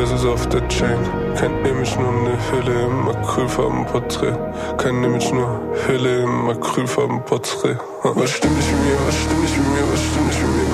Bezos auf der Chain. Kein Image, nur eine Hülle im Acrylfarbenporträt. Kein Image, nur Hülle im Acrylfarbenporträt. Was stimmt nicht mit mir, was stimmt nicht mit mir, was stimmt nicht mit mir,